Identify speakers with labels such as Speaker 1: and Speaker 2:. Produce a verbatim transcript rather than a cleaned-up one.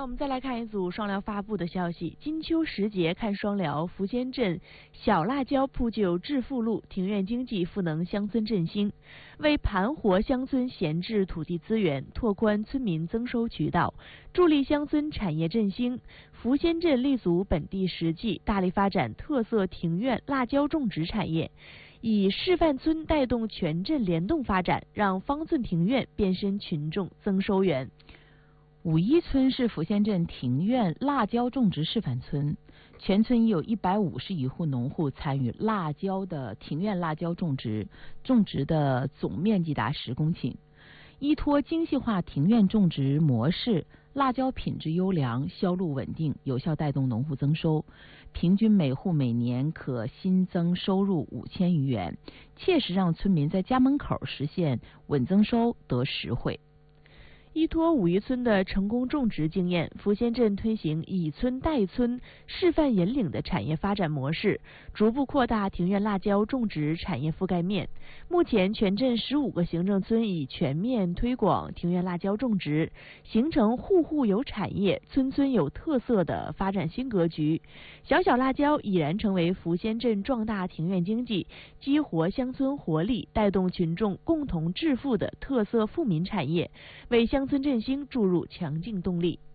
Speaker 1: 我们再来看一组双疗发布的消息。金秋时节看双疗，福仙镇小辣椒铺就致富路，庭院经济赋能乡村振兴，为盘活乡村闲置土地资源，拓宽村民增收渠道，助力乡村产业振兴。福仙镇立足本地实际，大力发展特色庭院辣椒种植产业，以示范村带动全镇联动发展，让方寸庭院变身群众增收源。
Speaker 2: 五一村是福仙镇庭院辣椒种植示范村，全村已有一百五十余户农户参与辣椒的庭院辣椒种植，种植的总面积达十公顷。依托精细化庭院种植模式，辣椒品质优良，销路稳定，有效带动农户增收，平均每户每年可新增收入五千余元，切实让村民在家门口实现稳增收得实惠。
Speaker 1: 依托五一村的成功种植经验，福仙镇推行以村带村、示范引领的产业发展模式，逐步扩大庭院辣椒种植产业覆盖面。目前，全镇十五个行政村已全面推广庭院辣椒种植，形成户户有产业、村村有特色的发展新格局。小小辣椒已然成为福仙镇壮大庭院经济、激活乡村活力、带动群众共同致富的特色富民产业，为乡村振兴注入强劲动力。